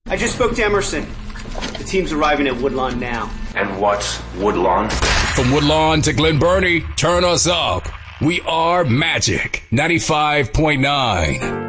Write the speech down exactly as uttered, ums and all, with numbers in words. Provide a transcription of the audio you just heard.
I just spoke to Emerson. The team's arriving at Woodlawn now. And what's Woodlawn? From Woodlawn to Glen Burnie, turn us up. We are Magic ninety-five point nine.